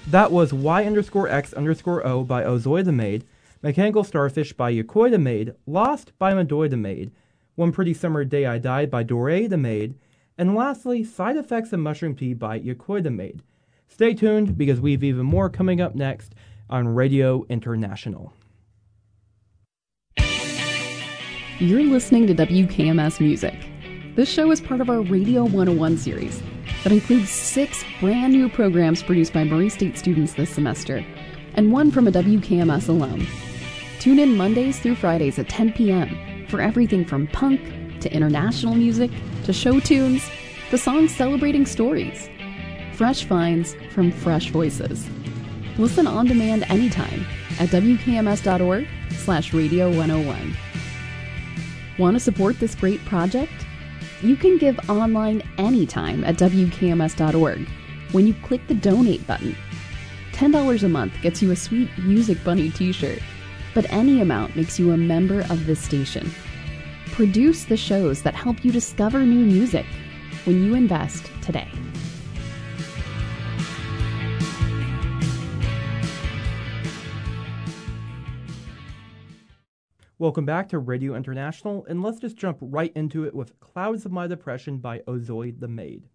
That was Y_X_O by Ozoi the Maid, Mechanical Starfish by Yokoi the Maid, Lost by Madoi the Maid, One Pretty Summer Day I Died by Dorei the Maid, and lastly, Side Effects of Mushroom Tea by Yokoi the Maid. Stay tuned because we've even more coming up next on Radio International. You're listening to WKMS Music. This show is part of our Radio 101 series that includes 6 brand new programs produced by Murray State students this semester, and one from a WKMS alum. Tune in Mondays through Fridays at 10 p.m. for everything from punk to international music to show tunes to songs celebrating stories. Fresh finds from fresh voices. Listen on demand anytime at wkms.org/radio101. Want to support this great project? You can give online anytime at wkms.org when you click the donate button. $10 a month gets you a sweet Music Bunny t-shirt, but any amount makes you a member of this station. Produce the shows that help you discover new music when you invest today. Welcome back to Radio International, and let's just jump right into it with Clouds of My Depression by Ozoi the Maid.